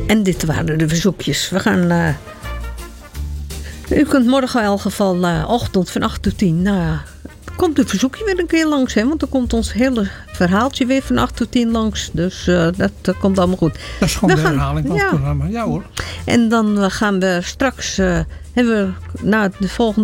En dit waren de verzoekjes. We gaan... u kunt morgen in elk geval ochtend van 8 tot 10... Nou ja, komt het verzoekje weer een keer langs. Hè? Want dan komt ons hele verhaaltje weer van 8 tot 10 langs. Dus dat komt allemaal goed. Dat is gewoon de herhaling van het programma. Ja hoor. En dan gaan we straks... hebben we na de volgende